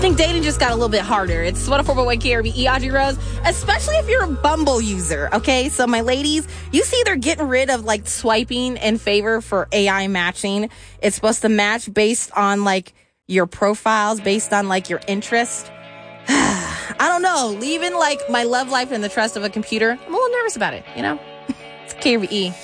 think dating just got a little bit harder. It's 104.1 KRBE, Audrey Rose, especially if you're a Bumble user, okay? So my ladies, you see they're getting rid of like swiping in favor for AI matching. It's supposed to match based on like your profiles, based on like your interest. I don't know. Leaving like my love life in the trust of a computer, I'm a little nervous about it, you know? It's KRBE.